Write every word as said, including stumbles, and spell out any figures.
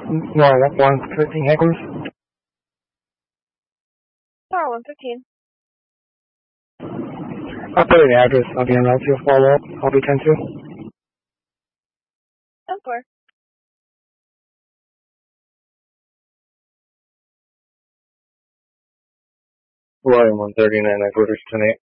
Well, one fifteen headquarters. Oh, one fifteen. I'll put in the address. I'll be on route to follow up. I'll be ten two. ten four. William one thirty-nine headquarters ten eight.